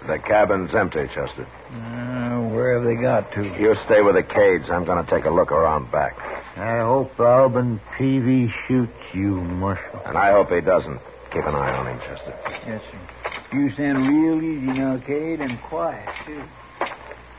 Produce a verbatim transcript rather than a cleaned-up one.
The cabin's empty, Chester. Uh, where have they got to? You stay with the Cades. I'm going to take a look around back. I hope Alban Peavy shoots you, Marshal. And I hope he doesn't. Keep an eye on him, Chester. Yes, sir. You sound real easy now, Cade, and quiet, too.